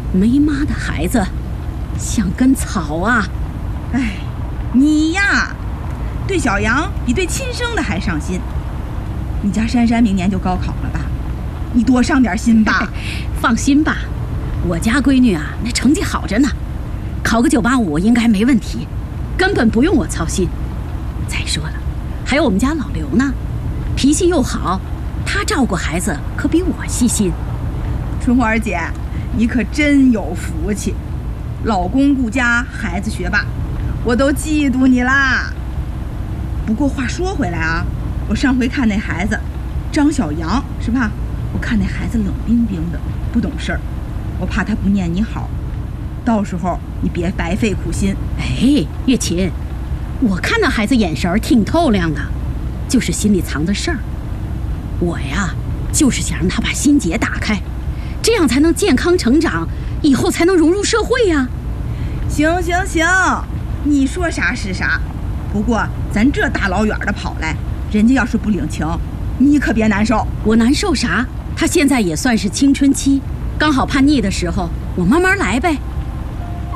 没妈的孩子像根草啊！ 哎，你呀，对小杨比对亲生的还上心。你家珊珊明年就高考了吧？你多上点心吧。 放心吧，我家闺女啊，那成绩好着呢，考个985应该没问题，根本不用我操心。再说了，还有我们家老刘呢，脾气又好，他照顾孩子可比我细心。 春花儿姐，你可真有福气，老公顾家，孩子学霸，我都嫉妒你啦。不过话说回来啊，我上回看那孩子张小杨是吧？我看那孩子冷冰冰的，不懂事儿，我怕他不念你好，到时候你别白费苦心。 哎，月琴，我看那孩子眼神挺透亮的，就是心里藏的事儿。我呀，就是想让他把心结打开，这样才能健康成长，以后才能融入社会呀。 行行行，你说啥是啥。不过咱这大老远的跑来，人家要是不领情，你可别难受。 我难受啥？他现在也算是青春期，刚好叛逆的时候，我慢慢来呗。